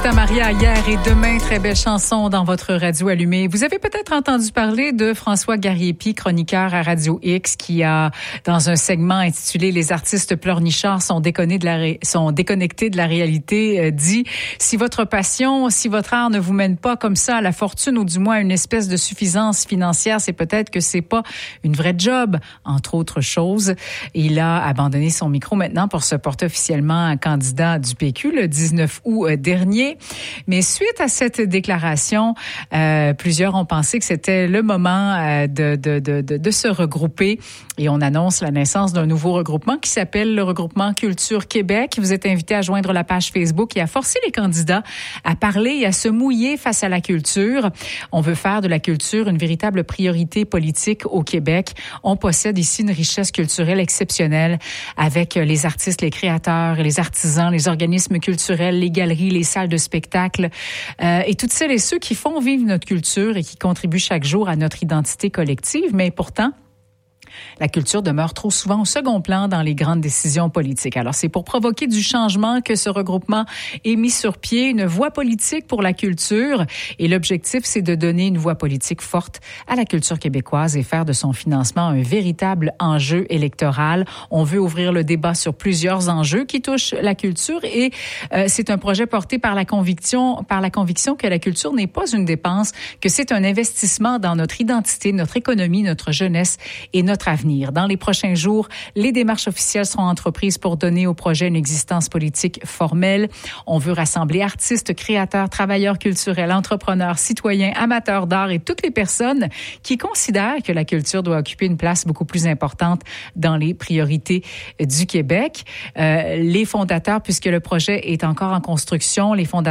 Santa Maria hier et demain, très belle chanson dans votre radio allumée. Vous avez peut-être entendu parler de François Gariepi, chroniqueur à Radio X, qui a, dans un segment intitulé « Les artistes pleurnichards sont déconnectés de la réalité », dit « Si votre passion, si votre art ne vous mène pas comme ça à la fortune ou du moins à une espèce de suffisance financière, c'est peut-être que c'est pas une vraie job, entre autres choses. » Il a abandonné son micro maintenant pour se porter officiellement candidat du PQ le 19 août dernier. Mais suite à cette déclaration, plusieurs ont pensé que c'était le moment de se regrouper et on annonce la naissance d'un nouveau regroupement qui s'appelle le regroupement Culture Québec. Vous êtes invité à joindre la page Facebook et à forcer les candidats à parler et à se mouiller face à la culture. On veut faire de la culture une véritable priorité politique au Québec. On possède ici une richesse culturelle exceptionnelle avec les artistes, les créateurs, les artisans, les organismes culturels, les galeries, les salles de spectacle et toutes celles et ceux qui font vivre notre culture et qui contribuent chaque jour à notre identité collective. Mais pourtant, la culture demeure trop souvent au second plan dans les grandes décisions politiques. Alors, c'est pour provoquer du changement que ce regroupement est mis sur pied, une voie politique pour la culture. Et l'objectif, c'est de donner une voie politique forte à la culture québécoise et faire de son financement un véritable enjeu électoral. On veut ouvrir le débat sur plusieurs enjeux qui touchent la culture et c'est un projet porté par la conviction que la culture n'est pas une dépense, que c'est un investissement dans notre identité, notre économie, notre jeunesse et notre avenir. Dans les prochains jours, les démarches officielles seront entreprises pour donner au projet une existence politique formelle. On veut rassembler artistes, créateurs, travailleurs culturels, entrepreneurs, citoyens, amateurs d'art et toutes les personnes qui considèrent que la culture doit occuper une place beaucoup plus importante dans les priorités du Québec. Les fondateurs, puisque le projet est encore en construction, les fondateurs